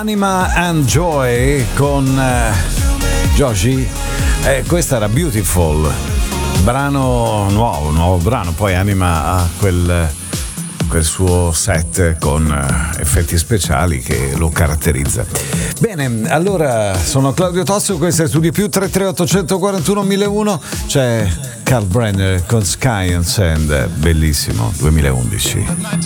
Anima and Joy con Joji. Questa era Beautiful, brano nuovo brano. Poi Anima ha quel suo set con effetti speciali che lo caratterizza. Bene, allora sono Claudio Tozzo, questo è Studio Più 33841 1001. C'è Carl Brenner con Sky and Sand, bellissimo, 2011.